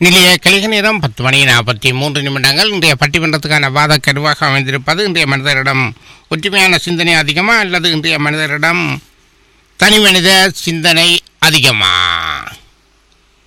நிலைய கலிக நேரம் 10:43. இன்றைய பட்டிமன்றத்துக்கான வாத கருவாக அமைந்திருப்பது இன்றைய மனிதரிடம் ஒற்றுமையான சிந்தனை அதிகமா அல்லது இன்றைய மனிதரிடம் தனி மனித சிந்தனை அதிகமா?